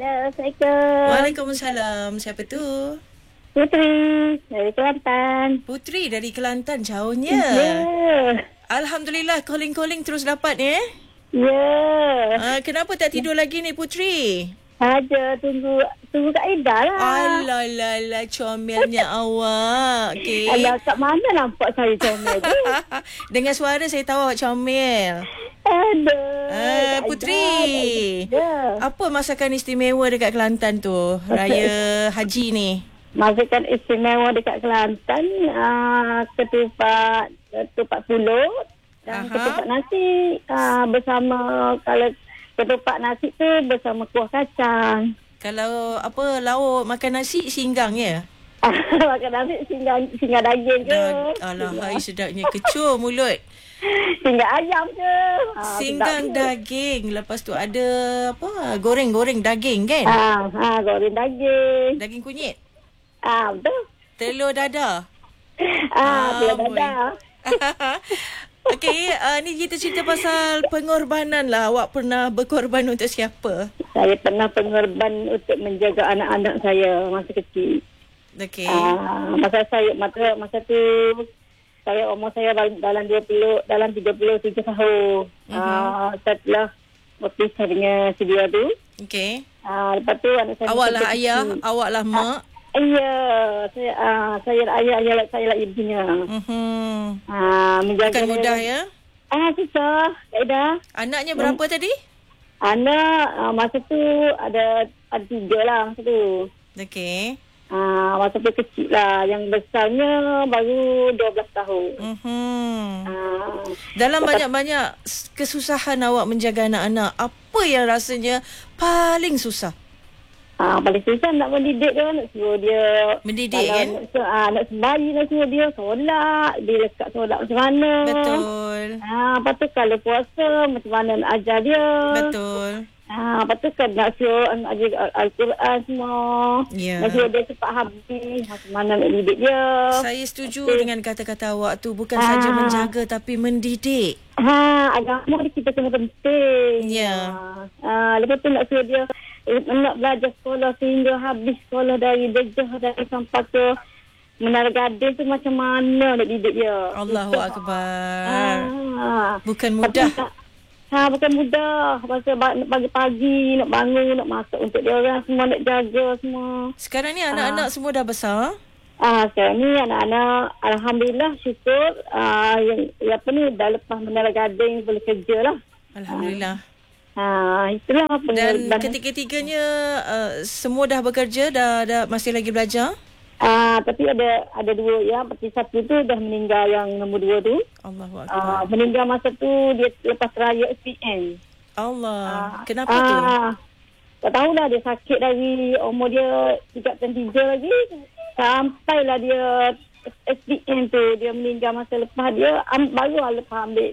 Ya, Assalamualaikum. Waalaikumsalam. Siapa tu? Putri dari Kelantan. Putri dari Kelantan. Jauhnya. Ya. Alhamdulillah, calling-calling terus dapat ya. Ya. Kenapa tak tidur lagi ni Putri? Ada tunggu Kak Ida lah. Alah, comelnya awak. Okay. Alah, kat mana nampak saya comel tu? Dengan suara saya tahu awak comel. Aduh. Putri, Ya. apa masakan istimewa dekat Kelantan tu? Raya Haji ni. Masakan istimewa dekat Kelantan, ketupat pulut dan ketupat nasi bersama, kalau ketupat nasi tu bersama kuah kacang. Kalau apa lauk makan nasi singgang ya? Makan nasi singgah daging ke? Alah, hai sedapnya kecoh mulut. Singgah ayam ke? Singgang daging. Lepas tu ada apa? Goreng-goreng daging kan? Goreng daging. Daging kunyit. Betul. Telur dadah. Telur dadah. Okey, ni kita cerita pasal pengorbanan lah. Awak pernah berkorban untuk siapa? Saya pernah pengorban untuk menjaga anak-anak saya masa kecil. Okey. Masa tu umur saya dalam 33 tahun. Setelah berpisah dengan si dia tu. Okey. Lepas tu anak saya. Awak lah ayah, awak lah mak. Ya, saya ayah, saya lah ibunya. Menjaga bukan mudah ya? Susah. Tak ada. Anaknya berapa tadi? Anak masa tu ada 3 lah masa tu. Okey. Masa tu kecil lah. Yang besarnya baru 12 tahun. Dalam banyak-banyak kesusahan awak menjaga anak-anak, apa yang rasanya paling susah? Paling susah nak mendidik dia, nak suruh dia mendidik kan? Nak sembahyang, nak suruh dia solat, dia lekat solat macam mana. Betul. Lepas tu kalau puasa macam mana nak ajar dia. Betul. Lepas tu kan nak suruh ajar Al-Quran semua. Nak suruh dia cepat habis, macam mana nak didik dia. Saya setuju dengan kata-kata awak tu. Bukan saja menjaga tapi mendidik. Agama kita kena penting. Lepas tu nak suruh dia nak belajar sekolah sehingga habis sekolah dari Dejah dari sampai ke Menara Gading tu macam mana nak didik dia. Allahu Akbar. Bukan mudah. Bukan mudah. Pasal pagi-pagi nak bangun, nak masak untuk dia orang semua, nak jaga semua. Sekarang ni anak-anak semua dah besar? Sekarang ni anak-anak alhamdulillah syukur yang dah lepas Menara Gading boleh kerja lah. Alhamdulillah. Itulah dan ketiga-tiganya semua dah bekerja, dah masih lagi belajar? Tapi ada 2 ya. Seperti satu tu dah meninggal, yang nombor 2 tu. Allahu Akbar. Meninggal masa tu dia lepas raya SPM. Allah. Kenapa tu? Tak tahulah, dia sakit dari umur dia 33 lagi. Sampailah dia SPM tu, dia meninggal masa lepas dia baru lepas ambil